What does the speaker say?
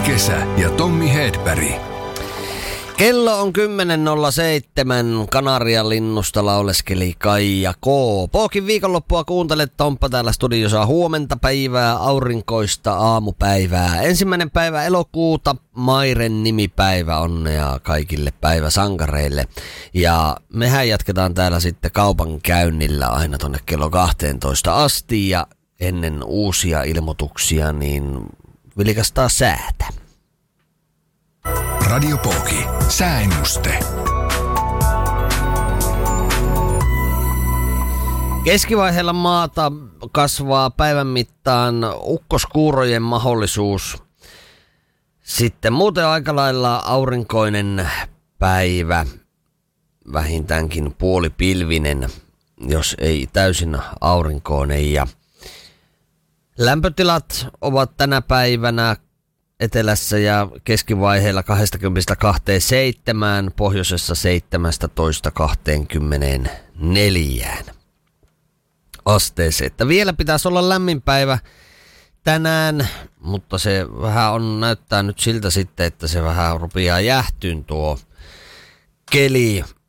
Kesä ja Tommi Hedberg. Kello on 10.07. Kanarian linnusta lauleskeli Kaija K. Pookin viikonloppua kuuntelet, Tomppa täällä studiossa. Huomenta päivää, aurinkoista aamupäivää. 1. päivä elokuuta, Mairen nimipäivä, onnea kaikille päiväsankareille. Ja mehän jatketaan täällä sitten kaupan käynnillä aina tonne kello 12 asti. Ja ennen uusia ilmoituksia, niin vilkastaa säätä. Radio Pooki. Sääennuste. Keskivaiheella maata kasvaa päivän mittaan ukkoskuurojen mahdollisuus. Sitten muuten aika lailla aurinkoinen päivä, vähintäänkin puolipilvinen, jos ei täysin aurinkoinen. Ja lämpötilat ovat tänä päivänä etelässä ja keskivaiheella 20-27, pohjoisessa 17-24 asteeseen. Että vielä pitäisi olla lämmin päivä tänään, mutta se vähän näyttää nyt siltä sitten, että se vähän rupeaa jäähtyyn tuo keli.